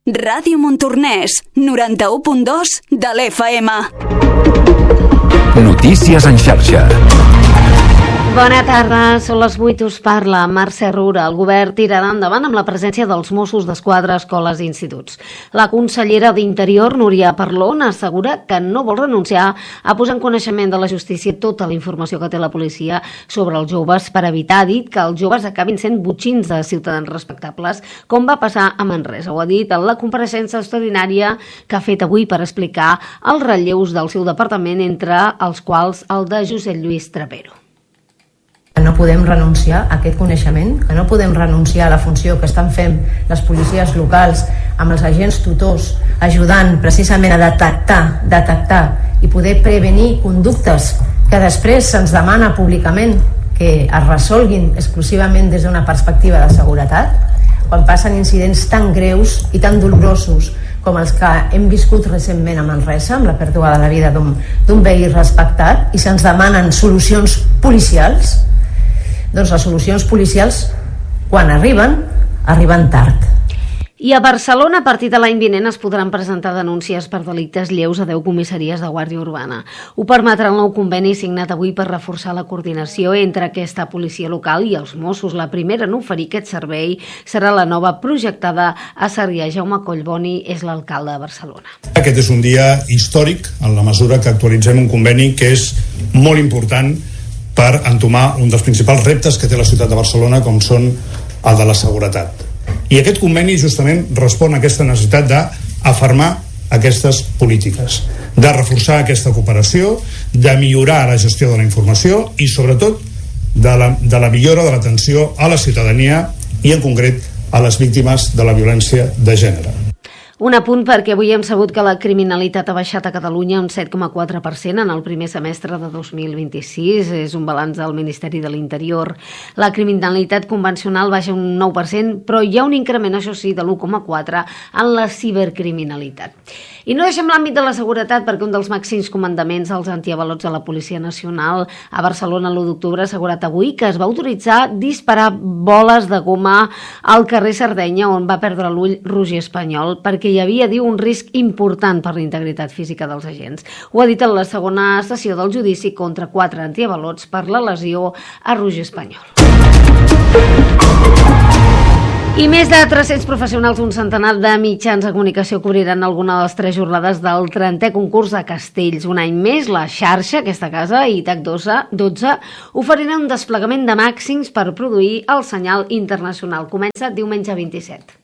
Ràdio Montornès, 91.2 de l'FM. Notícies en xarxa. Bona tarda, són les 8, us parla Mercè Rura. El govern tirarà endavant amb la presència dels Mossos d'Esquadra a escoles i instituts. La consellera d'Interior, Núria Parlon, assegura que no vol renunciar a posar en coneixement de la justícia tota la informació que té la policia sobre els joves per evitar, ha dit, que els joves acabin sent botxins de ciutadans respectables, com va passar a Manresa. Ho ha dit en la compareixença extraordinària que ha fet avui per explicar els relleus del seu departament, entre els quals el de Josep Lluís Trapero. No podem renunciar a aquest coneixement, que no podem renunciar a la funció que estan fent les policies locals amb els agents tutors, ajudant precisament a detectar i poder prevenir conductes que després se'ns demana públicament que es resolguin exclusivament des d'una perspectiva de seguretat, quan passen incidents tan greus i tan dolorosos com els que hem viscut recentment a Manresa, amb la pèrdua de la vida d'un veí respectat, i se'ns demanen solucions policials. Doncs les solucions policials, quan arriben tard. I a Barcelona, a partir de l'any vinent, es podran presentar denúncies per delictes lleus a 10 comissaries de Guàrdia Urbana. Ho permetrà el nou conveni signat avui per reforçar la coordinació entre aquesta policia local i els Mossos. La primera en oferir aquest servei serà la nova projectada a Sarrià. Jaume Collboni és l'alcalde de Barcelona. Aquest és un dia històric en la mesura que actualitzem un conveni que és molt important per entomar un dels principals reptes que té la ciutat de Barcelona, com són el de la seguretat. I aquest conveni justament respon a aquesta necessitat d'afermar aquestes polítiques, de reforçar aquesta cooperació, de millorar la gestió de la informació i sobretot de la millora de l'atenció a la ciutadania i en concret a les víctimes de la violència de gènere. Un apunt perquè avui hem sabut que la criminalitat ha baixat a Catalunya un 7,4% en el primer semestre de 2026. És un balanç del Ministeri de l'Interior. La criminalitat convencional baixa un 9%, però hi ha un increment, això sí, de l'1,4% en la cibercriminalitat. I no deixem l'àmbit de la seguretat perquè un dels màxims comandaments dels antiavalots de la Policia Nacional a Barcelona l'1 d'octubre ha assegurat avui que es va autoritzar disparar boles de goma al carrer Sardenya, on va perdre l'ull Roger Espanyol, perquè hi havia, diu, un risc important per la integritat física dels agents. Ho ha dit en la segona sessió del judici contra 4 antiavalots per la lesió a Roger Espanyol. I més de 300 professionals, un centenar de mitjans de comunicació cobriran alguna de les 3 jornades del 30è concurs de Castells. Un any més, la xarxa, aquesta casa, i TAC12, oferirà un desplegament de màxims per produir el senyal internacional. Comença diumenge 27.